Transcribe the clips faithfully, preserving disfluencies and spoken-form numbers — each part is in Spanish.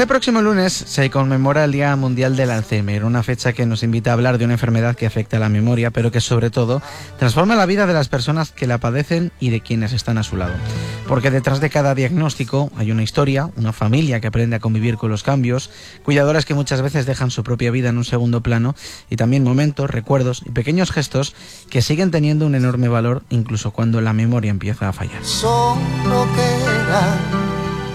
Este próximo lunes se conmemora el Día Mundial del Alzheimer, una fecha que nos invita a hablar de una enfermedad que afecta a la memoria, pero que sobre todo transforma la vida de las personas que la padecen y de quienes están a su lado. Porque detrás de cada diagnóstico hay una historia, una familia que aprende a convivir con los cambios, cuidadores que muchas veces dejan su propia vida en un segundo plano y también momentos, recuerdos y pequeños gestos que siguen teniendo un enorme valor incluso cuando la memoria empieza a fallar. Son lo que eran.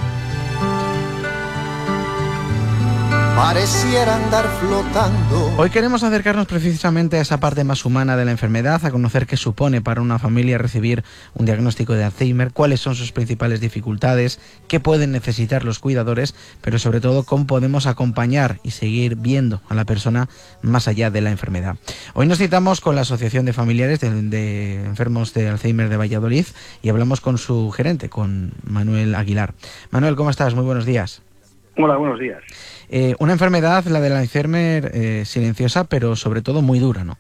Pareciera andar flotando. Hoy queremos acercarnos precisamente a esa parte más humana de la enfermedad, a conocer qué supone para una familia recibir un diagnóstico de Alzheimer, cuáles son sus principales dificultades, qué pueden necesitar los cuidadores, pero sobre todo cómo podemos acompañar y seguir viendo a la persona más allá de la enfermedad. Hoy nos citamos con la Asociación de Familiares de, de Enfermos de Alzheimer de Valladolid y hablamos con su gerente, con Manuel Aguilar. Manuel, ¿cómo estás? Muy buenos días. Hola, buenos días. Eh, una enfermedad, la del Alzheimer, eh, silenciosa, pero sobre todo muy dura, ¿no?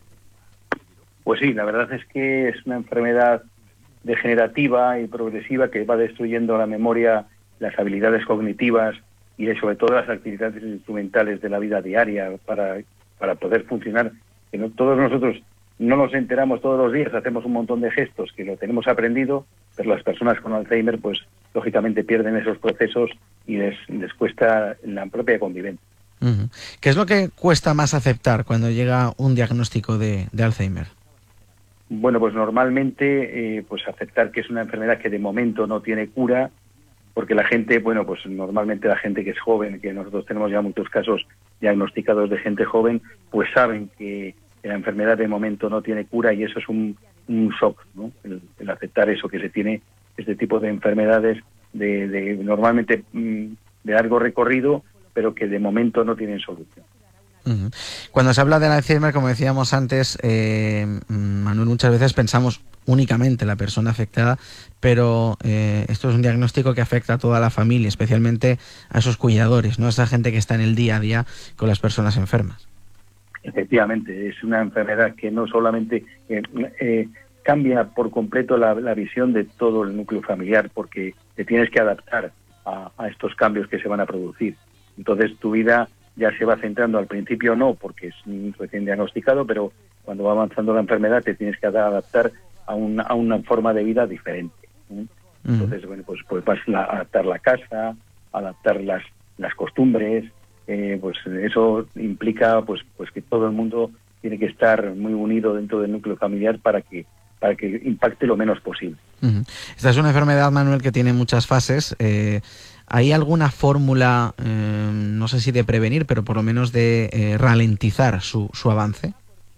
Pues sí, la verdad es que es una enfermedad degenerativa y progresiva que va destruyendo la memoria, las habilidades cognitivas y sobre todo las actividades instrumentales de la vida diaria para, para poder funcionar. Que no, todos nosotros no nos enteramos todos los días, hacemos un montón de gestos que lo tenemos aprendido, pero las personas con Alzheimer, pues lógicamente pierden esos procesos y les, les cuesta la propia convivencia. Uh-huh. ¿Qué es lo que cuesta más aceptar cuando llega un diagnóstico de, de Alzheimer? Bueno, pues normalmente eh, pues aceptar que es una enfermedad que de momento no tiene cura, porque la gente, bueno, pues normalmente la gente que es joven, que nosotros tenemos ya muchos casos diagnosticados de gente joven, pues saben que la enfermedad de momento no tiene cura y eso es un, un shock, ¿no? El, el aceptar eso, que se tiene este tipo de enfermedades de, de normalmente mmm, de largo recorrido, pero que de momento no tienen solución. Uh-huh. Cuando se habla del Alzheimer, como decíamos antes, eh, Manuel, muchas veces pensamos únicamente en la persona afectada, pero eh, esto es un diagnóstico que afecta a toda la familia, especialmente a esos cuidadores, ¿no? A esa gente que está en el día a día con las personas enfermas. Efectivamente, es una enfermedad que no solamente eh, eh, cambia por completo la, la visión de todo el núcleo familiar, porque te tienes que adaptar a, a estos cambios que se van a producir. Entonces tu vida ya se va centrando, al principio no, porque es recién diagnosticado, pero cuando va avanzando la enfermedad te tienes que adaptar a una, a una forma de vida diferente, ¿eh? Entonces, bueno, pues, pues vas a adaptar la casa, adaptar las, las costumbres, eh, pues eso implica pues, pues que todo el mundo tiene que estar muy unido dentro del núcleo familiar para que para que impacte lo menos posible. Uh-huh. Esta es una enfermedad, Manuel, que tiene muchas fases. Eh, ¿Hay alguna fórmula, eh, no sé si de prevenir, pero por lo menos de eh, ralentizar su, su avance?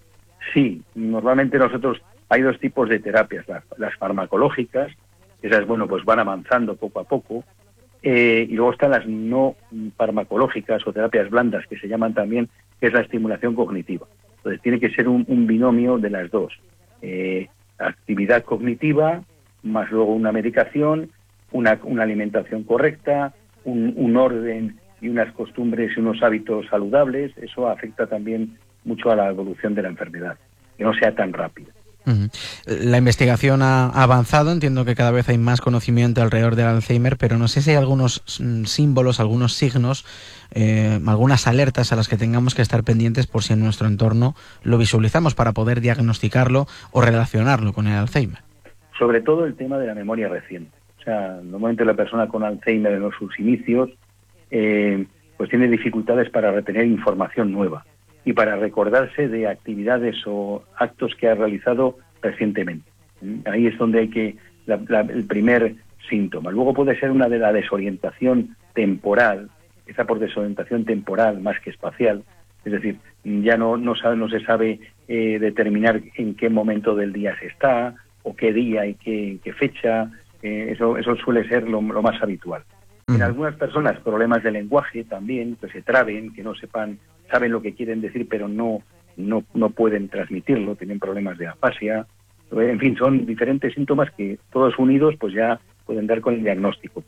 Sí, normalmente nosotros hay dos tipos de terapias, las, las farmacológicas, esas, bueno, pues van avanzando poco a poco, eh, y luego están las no farmacológicas o terapias blandas, que se llaman también, que es la estimulación cognitiva. Entonces tiene que ser un, un binomio de las dos. Eh, actividad cognitiva, más luego una medicación, una, una alimentación correcta, un, un orden y unas costumbres y unos hábitos saludables. Eso afecta también mucho a la evolución de la enfermedad, que no sea tan rápida. Uh-huh. La investigación ha avanzado, entiendo que cada vez hay más conocimiento alrededor del Alzheimer, pero no sé si hay algunos símbolos, algunos signos, eh, algunas alertas a las que tengamos que estar pendientes por si en nuestro entorno lo visualizamos para poder diagnosticarlo o relacionarlo con el Alzheimer. Sobre todo el tema de la memoria reciente. O sea, normalmente la persona con Alzheimer en sus inicios eh, pues tiene dificultades para retener información nueva y para recordarse de actividades o actos que ha realizado recientemente. Ahí es donde hay que, la, la, el primer síntoma. Luego puede ser una de la desorientación temporal, esa por desorientación temporal más que espacial, es decir, ya no, no, sabe, no se sabe eh, determinar en qué momento del día se está, o qué día y qué, qué fecha, eh, eso, eso suele ser lo, lo más habitual. En algunas personas problemas de lenguaje también, que se traben, que no sepan, saben lo que quieren decir, pero no, no, no pueden transmitirlo, tienen problemas de afasia. En fin, son diferentes síntomas que todos unidos pues ya pueden dar con el diagnóstico, pero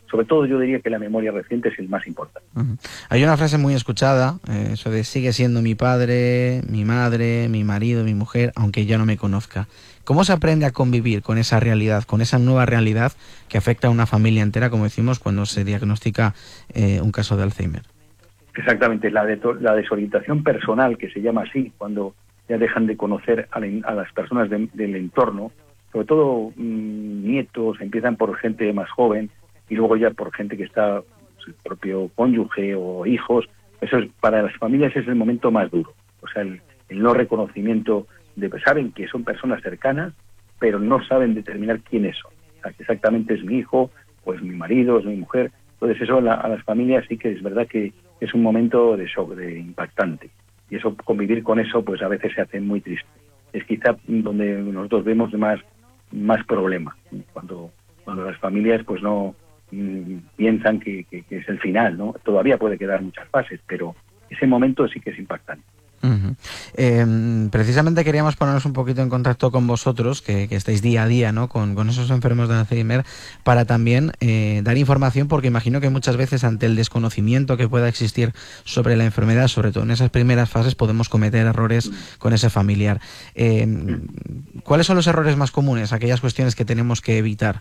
sobre todo yo diría que la memoria reciente es el más importante. Uh-huh. Hay una frase muy escuchada, eh, eso de sigue siendo mi padre, mi madre, mi marido, mi mujer, aunque ya no me conozca. ¿Cómo se aprende a convivir con esa realidad, con esa nueva realidad que afecta a una familia entera, como decimos, cuando se diagnostica eh, un caso de Alzheimer? Exactamente, la, de, la desorientación personal, que se llama así, cuando ya dejan de conocer a, la, a las personas de, del entorno, sobre todo mmm, nietos, empiezan por gente más joven y luego ya por gente que está, su propio cónyuge o hijos. Eso es, para las familias es el momento más duro, o sea, el, el no reconocimiento, de, saben que son personas cercanas, pero no saben determinar quiénes son. O sea, que exactamente es mi hijo, o es mi marido, es mi mujer. Entonces eso la, a las familias sí que es verdad que es un momento de shock, de impactante. Y eso, convivir con eso, pues a veces se hace muy triste. Es quizá donde nosotros vemos más, más problema, cuando, cuando las familias pues no mmm, piensan que, que, que es el final, ¿no? Todavía puede quedar muchas fases, pero ese momento sí que es impactante. Uh-huh. Eh, precisamente queríamos ponernos un poquito en contacto con vosotros, que, que estáis día a día, ¿no? con, con esos enfermos de Alzheimer, para también eh, dar información, porque imagino que muchas veces ante el desconocimiento que pueda existir sobre la enfermedad, sobre todo en esas primeras fases, podemos cometer errores con ese familiar. Eh, ¿Cuáles son los errores más comunes, aquellas cuestiones que tenemos que evitar?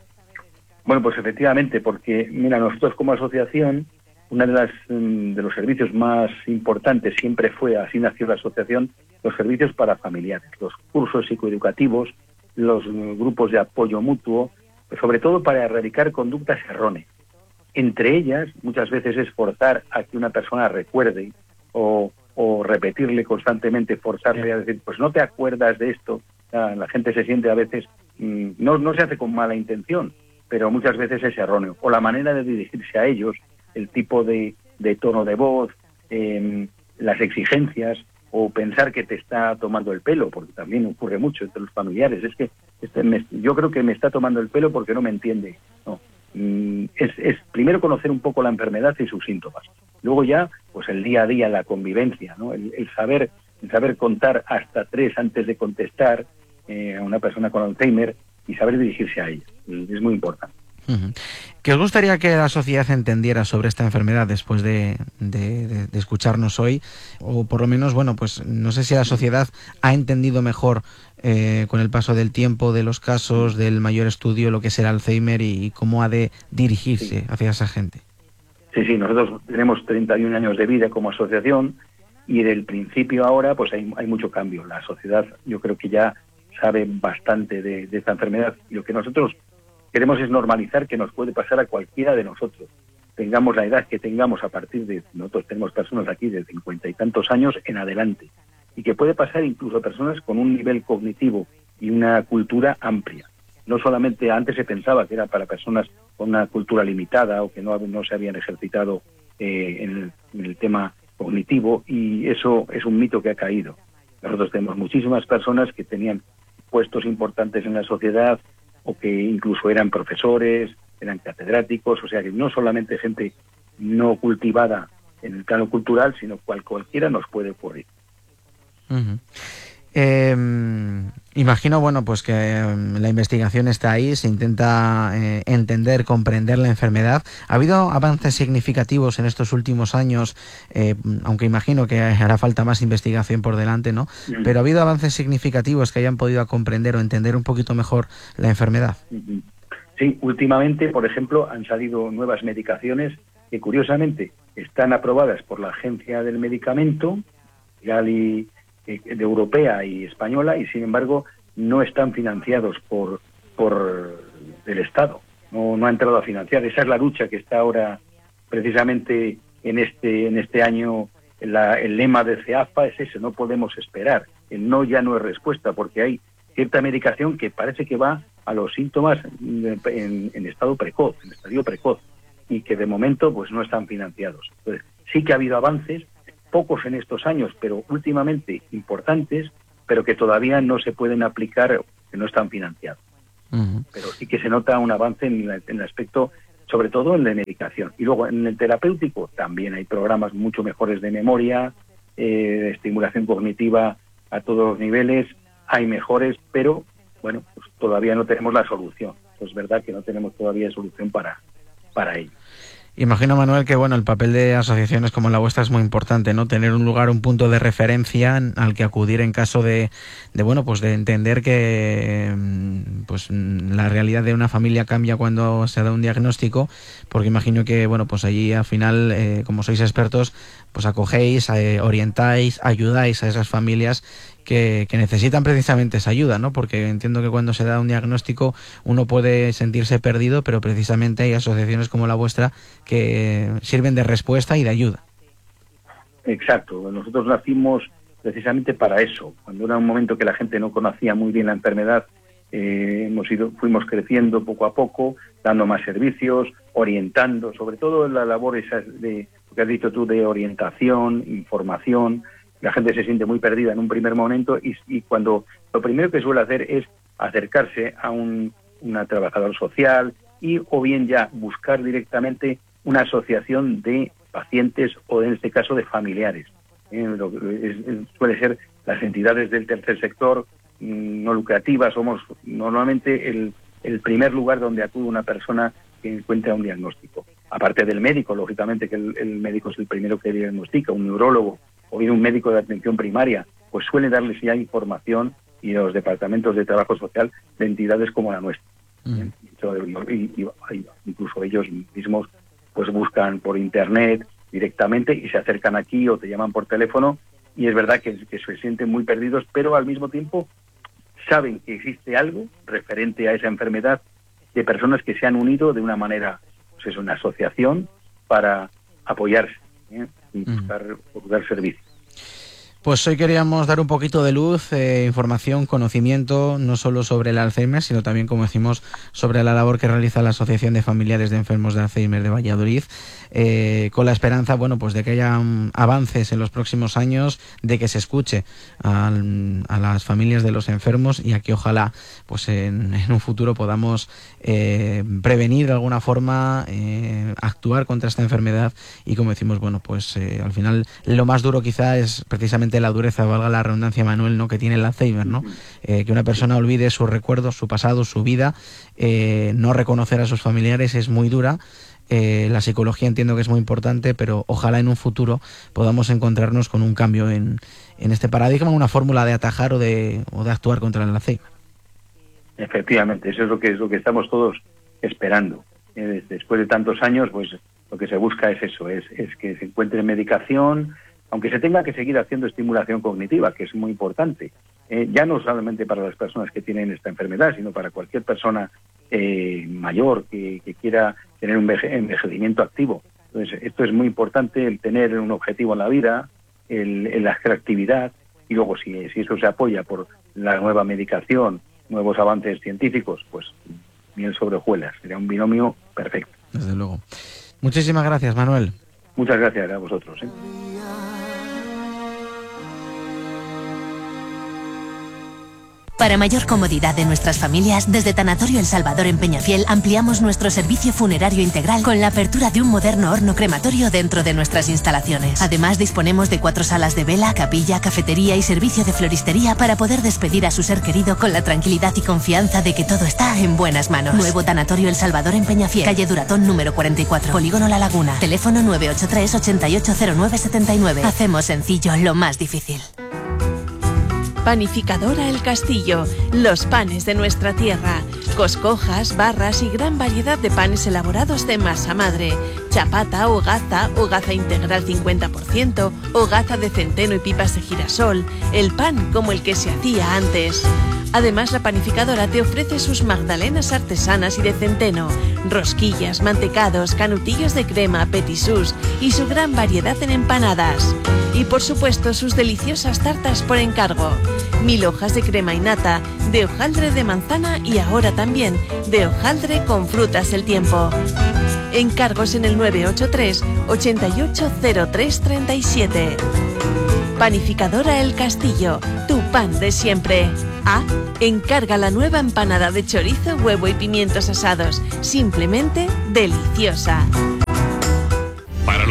Bueno, pues efectivamente, porque mira, nosotros como asociación, una de las de los servicios más importantes siempre fue, así nació la asociación, los servicios para familiares, los cursos psicoeducativos, los grupos de apoyo mutuo, pues sobre todo para erradicar conductas erróneas. Entre ellas, muchas veces es forzar a que una persona recuerde o, o repetirle constantemente, forzarle a decir, pues no te acuerdas de esto. La gente se siente a veces, no, no se hace con mala intención, pero muchas veces es erróneo. O la manera de dirigirse a ellos, el tipo de, de tono de voz, eh, las exigencias, o pensar que te está tomando el pelo, porque también ocurre mucho entre los familiares. Es que este me, yo creo que me está tomando el pelo porque no me entiende. No. Mm, es, es primero conocer un poco la enfermedad y sus síntomas. Luego ya, pues el día a día, la convivencia, ¿no? El, el saber, el saber contar hasta tres antes de contestar eh, a una persona con Alzheimer y saber dirigirse a ella. Es muy importante. Uh-huh. ¿Qué os gustaría que la sociedad entendiera sobre esta enfermedad después de, de, de, de escucharnos hoy? O por lo menos, bueno, pues no sé si la sociedad ha entendido mejor eh, con el paso del tiempo, de los casos, del mayor estudio, lo que es el Alzheimer y, y cómo ha de dirigirse sí. hacia esa gente. Sí, sí, nosotros tenemos treinta y un años de vida como asociación y del principio ahora pues hay, hay mucho cambio. La sociedad yo creo que ya sabe bastante de, de esta enfermedad y lo que nosotros queremos es normalizar que nos puede pasar a cualquiera de nosotros. Tengamos la edad que tengamos a partir de... Nosotros tenemos personas aquí de cincuenta y tantos años en adelante. Y que puede pasar incluso a personas con un nivel cognitivo y una cultura amplia. No solamente antes se pensaba que era para personas con una cultura limitada o que no, no se habían ejercitado eh, en, el, en el tema cognitivo. Y eso es un mito que ha caído. Nosotros tenemos muchísimas personas que tenían puestos importantes en la sociedad, o que incluso eran profesores, eran catedráticos, o sea que no solamente gente no cultivada en el plano cultural, sino cual cualquiera nos puede ocurrir. Uh-huh. Eh, imagino, bueno, pues que eh, la investigación está ahí, se intenta eh, entender, comprender la enfermedad. ¿Ha habido avances significativos en estos últimos años? Eh, aunque imagino que hará falta más investigación por delante, ¿no? Uh-huh. Pero ¿ha habido avances significativos que hayan podido comprender o entender un poquito mejor la enfermedad? Uh-huh. Sí, últimamente, por ejemplo, han salido nuevas medicaciones que curiosamente están aprobadas por la Agencia del Medicamento, y de europea y española, y sin embargo no están financiados por por el Estado, no, no ha entrado a financiar. Esa es la lucha que está ahora precisamente en este en este año. La, el lema de CEAFA es ese: no podemos esperar. El no ya no es respuesta, porque hay cierta medicación que parece que va a los síntomas en, en, en estado precoz, en estadio precoz, y que de momento pues no están financiados. Entonces, sí que ha habido avances, pocos en estos años, pero últimamente importantes, pero que todavía no se pueden aplicar, que no están financiados. Uh-huh. Pero sí que se nota un avance en, la, en el aspecto, sobre todo en la medicación. Y luego en el terapéutico también hay programas mucho mejores de memoria, eh, de estimulación cognitiva a todos los niveles, hay mejores, pero bueno, pues todavía no tenemos la solución. Pues es verdad que no tenemos todavía solución para, para ello. Imagino, Manuel, que bueno, el papel de asociaciones como la vuestra es muy importante, ¿no? Tener un lugar, un punto de referencia al que acudir en caso de, de bueno, pues de entender que pues la realidad de una familia cambia cuando se da un diagnóstico, porque imagino que bueno, pues allí al final, eh, como sois expertos, pues acogéis, eh, orientáis, ayudáis a esas familias que, que necesitan precisamente esa ayuda, ¿no? Porque entiendo que cuando se da un diagnóstico uno puede sentirse perdido, pero precisamente hay asociaciones como la vuestra que sirven de respuesta y de ayuda. Exacto. Nosotros nacimos precisamente para eso. Cuando era un momento que la gente no conocía muy bien la enfermedad, eh, hemos ido, fuimos creciendo poco a poco, dando más servicios, orientando, sobre todo en la labor esa de, lo que has dicho tú, de orientación, información. La gente se siente muy perdida en un primer momento y, y cuando lo primero que suele hacer es acercarse a un una trabajador social y o bien ya buscar directamente una asociación de pacientes o en este caso de familiares. Eh, lo, es, es, suele ser las entidades del tercer sector mmm, no lucrativas. Somos normalmente el, el primer lugar donde acude una persona que encuentra un diagnóstico. Aparte del médico, lógicamente que el, el médico es el primero que diagnostica, un neurólogo o bien un médico de atención primaria, pues suele darles ya información y los departamentos de trabajo social de entidades como la nuestra. Mm. Y, y, y incluso ellos mismos pues buscan por internet directamente y se acercan aquí o te llaman por teléfono y es verdad que, que se sienten muy perdidos, pero al mismo tiempo saben que existe algo referente a esa enfermedad de personas que se han unido de una manera, pues es una asociación para apoyarse, ¿eh? Y buscar, mm. buscar servicios. Pues hoy queríamos dar un poquito de luz, eh, información, conocimiento, no solo sobre el Alzheimer, sino también, como decimos, sobre la labor que realiza la Asociación de Familiares de Enfermos de Alzheimer de Valladolid, eh, con la esperanza, bueno, pues de que haya um, avances en los próximos años, de que se escuche a, a las familias de los enfermos y a que ojalá, pues en, en un futuro podamos eh, prevenir de alguna forma, eh, actuar contra esta enfermedad y, como decimos, bueno, pues eh, al final lo más duro quizá es precisamente la dureza, valga la redundancia, Manuel, ¿no?, que tiene el Alzheimer, ¿no? Eh, que una persona olvide sus recuerdos, su pasado, su vida, eh, no reconocer a sus familiares es muy dura. Eh, la psicología entiendo que es muy importante, pero ojalá en un futuro podamos encontrarnos con un cambio en, en este paradigma, una fórmula de atajar o de, o de actuar contra el Alzheimer. Efectivamente, eso es lo que es lo que estamos todos esperando. Eh, después de tantos años, pues lo que se busca es eso, es, es que se encuentre medicación, aunque se tenga que seguir haciendo estimulación cognitiva, que es muy importante, eh, ya no solamente para las personas que tienen esta enfermedad, sino para cualquier persona eh, mayor que, que quiera tener un envejecimiento activo. Entonces, esto es muy importante, el tener un objetivo en la vida, el, el la actividad, y luego si, si eso se apoya por la nueva medicación, nuevos avances científicos, pues miel sobre hojuelas, sería un binomio perfecto. Desde luego. Muchísimas gracias, Manuel. Muchas gracias a vosotros, ¿eh? Para mayor comodidad de nuestras familias, desde Tanatorio El Salvador en Peñafiel ampliamos nuestro servicio funerario integral con la apertura de un moderno horno crematorio dentro de nuestras instalaciones. Además, disponemos de cuatro salas de vela, capilla, cafetería y servicio de floristería para poder despedir a su ser querido con la tranquilidad y confianza de que todo está en buenas manos. Nuevo Tanatorio El Salvador en Peñafiel, calle Duratón número cuarenta y cuatro, Polígono La Laguna. Teléfono nueve ocho tres, ochenta y ocho cero nueve setenta y nueve. Hacemos sencillo lo más difícil. Panificadora El Castillo, los panes de nuestra tierra, coscojas, barras y gran variedad de panes elaborados de masa madre, chapata, hogaza, hogaza integral cincuenta por ciento, hogaza de centeno y pipas de girasol, el pan como el que se hacía antes. Además, la panificadora te ofrece sus magdalenas artesanas y de centeno, rosquillas, mantecados, canutillos de crema, petisús y su gran variedad en empanadas. Y por supuesto, sus deliciosas tartas por encargo. Mil hojas de crema y nata, de hojaldre de manzana y ahora también de hojaldre con frutas del tiempo. Encargos en el nueve ocho tres, ochenta y ocho cero tres treinta y siete. Panificadora El Castillo, tu pan de siempre. Ah, encarga la nueva empanada de chorizo, huevo y pimientos asados. Simplemente deliciosa. Para los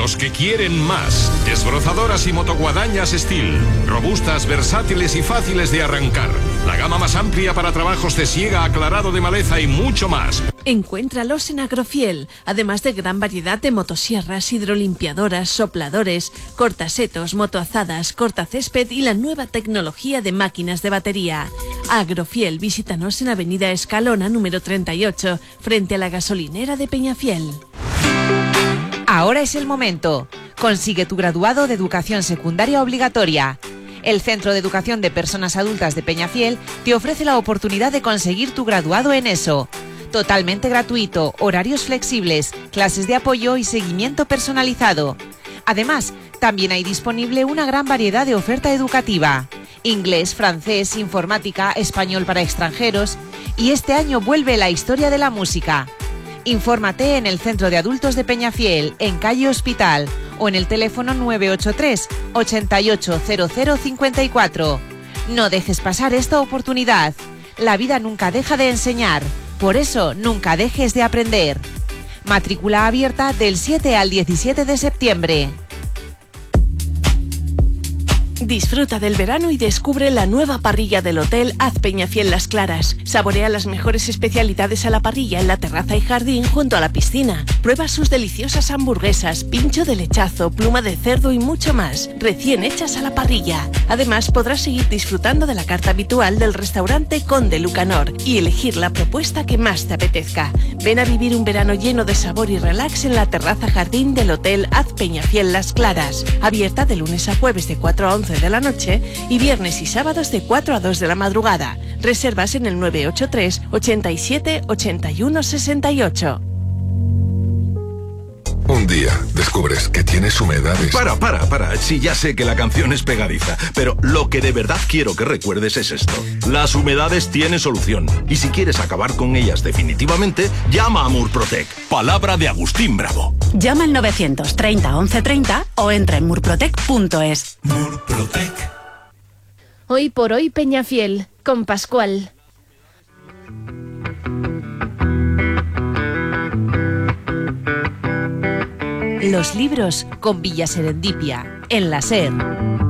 los que quieren más. Desbrozadoras y motoguadañas Steel. Robustas, versátiles y fáciles de arrancar. La gama más amplia para trabajos de siega, aclarado de maleza y mucho más. Encuéntralos en Agrofiel, además de gran variedad de motosierras, hidrolimpiadoras, sopladores, cortasetos, motoazadas, cortacésped y la nueva tecnología de máquinas de batería. Agrofiel, visítanos en Avenida Escalona número treinta y ocho, frente a la gasolinera de Peñafiel. Ahora es el momento. Consigue tu graduado de educación secundaria obligatoria. El Centro de Educación de Personas Adultas de Peñafiel te ofrece la oportunidad de conseguir tu graduado en ESO. Totalmente gratuito, horarios flexibles, clases de apoyo y seguimiento personalizado. Además, también hay disponible una gran variedad de oferta educativa. Inglés, francés, informática, español para extranjeros. Y este año vuelve la historia de la música. Infórmate en el Centro de Adultos de Peñafiel, en calle Hospital, o en el teléfono nueve ocho tres, ochenta y ocho, cero cero cincuenta y cuatro. No dejes pasar esta oportunidad. La vida nunca deja de enseñar. Por eso, nunca dejes de aprender. Matrícula abierta del siete al diecisiete de septiembre. Disfruta del verano y descubre la nueva parrilla del Hotel Haz Peñafiel Las Claras. Saborea las mejores especialidades a la parrilla en la terraza y jardín junto a la piscina. Prueba sus deliciosas hamburguesas, pincho de lechazo, pluma de cerdo y mucho más, recién hechas a la parrilla. Además, podrás seguir disfrutando de la carta habitual del restaurante Conde Lucanor y elegir la propuesta que más te apetezca. Ven a vivir un verano lleno de sabor y relax en la terraza jardín del Hotel Haz Peñafiel Las Claras. Abierta de lunes a jueves de cuatro a once de la noche y viernes y sábados de cuatro a dos de la madrugada. Reservas en el nueve ocho tres, ochenta y siete, ochenta y uno, sesenta y ocho. Un día descubres que tienes humedades. Para, para, para. Sí, ya sé que la canción es pegadiza, pero lo que de verdad quiero que recuerdes es esto. Las humedades tienen solución. Y si quieres acabar con ellas definitivamente, llama a Murprotec. Palabra de Agustín Bravo. Llama al novecientos treinta, once treinta o entra en murprotec punto es. Murprotec. Hoy por hoy Peñafiel, con Pascual. Los libros con Villa Serendipia, en la SER.